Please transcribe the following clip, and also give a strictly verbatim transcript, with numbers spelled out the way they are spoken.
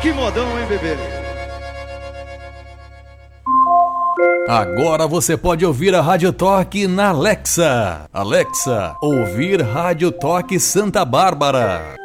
Que modão, hein, bebê? Agora você pode ouvir a Rádio Toque na Alexa. Alexa, ouvir Rádio Toque Santa Bárbara.